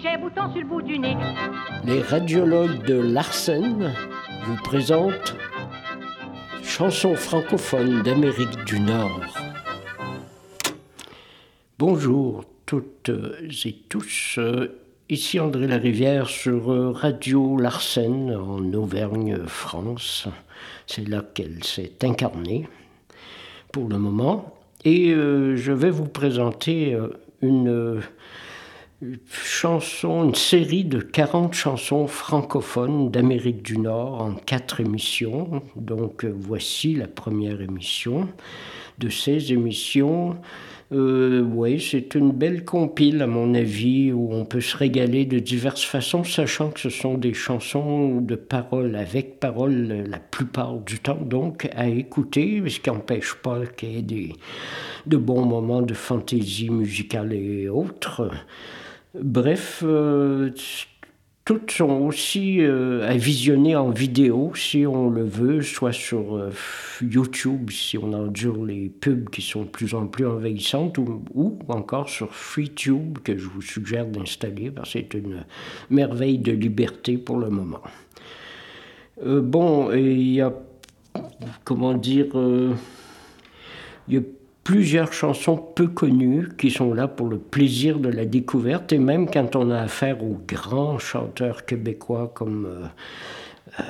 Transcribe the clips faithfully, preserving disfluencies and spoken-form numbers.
J'ai un bouton sur le bout du nez. Les radiologues de Larsen vous présentent Chansons francophones d'Amérique du Nord. Bonjour toutes et tous, ici André Larivière sur Radio Larsen en Auvergne, France. C'est là qu'elle s'est incarnée pour le moment. Et euh, je vais vous présenter euh, une... Euh, chanson, une série de quarante chansons francophones d'Amérique du Nord en quatre émissions. Donc euh, voici la première émission de ces émissions. Euh, oui, c'est une belle compile à mon avis où on peut se régaler de diverses façons, sachant que ce sont des chansons de paroles avec paroles la plupart du temps, donc à écouter, ce qui n'empêche pas qu'il y ait des, de bons moments de fantaisie musicale et autres. Bref, euh, toutes sont aussi euh, à visionner en vidéo si on le veut, soit sur euh, YouTube si on endure les pubs qui sont de plus en plus envahissantes, ou, ou encore sur FreeTube que je vous suggère d'installer parce que c'est une merveille de liberté pour le moment. Euh, bon, il y a, comment dire, euh, il y a plusieurs chansons peu connues qui sont là pour le plaisir de la découverte, et même quand on a affaire aux grands chanteurs québécois comme euh, euh,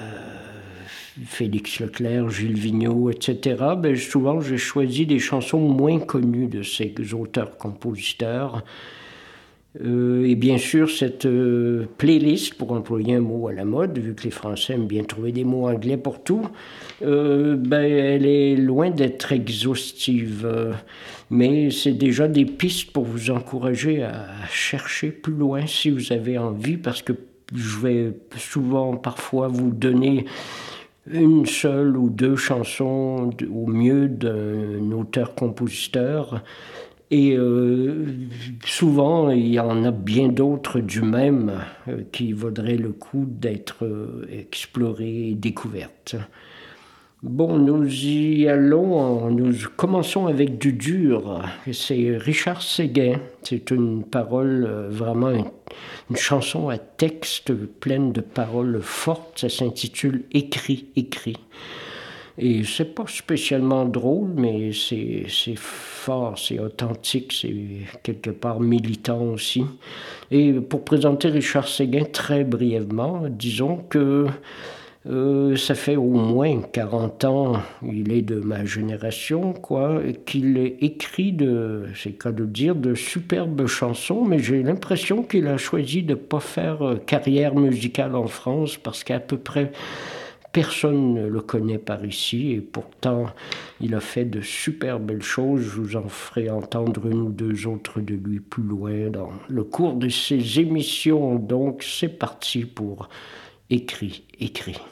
Félix Leclerc, Gilles Vigneault, et cetera, ben, souvent j'ai choisi des chansons moins connues de ces auteurs-compositeurs. Euh, et bien sûr, cette euh, playlist, pour employer un mot à la mode, vu que les Français aiment bien trouver des mots anglais pour tout, euh, ben, elle est loin d'être exhaustive. Euh, mais c'est déjà des pistes pour vous encourager à chercher plus loin si vous avez envie, parce que je vais souvent, parfois, vous donner une seule ou deux chansons, au mieux, d'un auteur-compositeur. Et euh, souvent, il y en a bien d'autres du même euh, qui vaudraient le coup d'être euh, explorées et découvertes. Bon, nous y allons, nous commençons avec du dur. C'est Richard Séguin. C'est une parole, euh, vraiment une, une chanson à texte pleine de paroles fortes. Ça s'intitule « Écrit, écrit ». Et c'est pas spécialement drôle, mais c'est, c'est fort, c'est authentique, c'est quelque part militant aussi. Et pour présenter Richard Séguin très brièvement, disons que euh, ça fait au moins quarante ans, il est de ma génération, quoi, qu'il écrit, de, c'est le cas de le dire, de superbes chansons, mais j'ai l'impression qu'il a choisi de ne pas faire carrière musicale en France, parce qu'à peu près personne ne le connaît par ici, et pourtant il a fait de super belles choses. Je vous en ferai entendre une ou deux autres de lui plus loin dans le cours de ces émissions. Donc c'est parti pour Écrit, écrit.